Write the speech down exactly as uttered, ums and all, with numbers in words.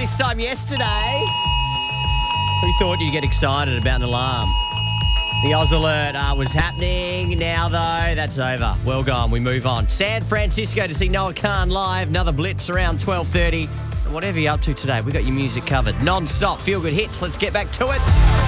this time yesterday. We thought you'd get excited about an alarm. The Oz Alert uh, was happening. Now, though, that's over. Well gone. We move on. San Francisco to see Noah Khan live. Another blitz around twelve thirty. And whatever you're up to today, we got your music covered. Non-stop feel-good hits. Let's get back to it.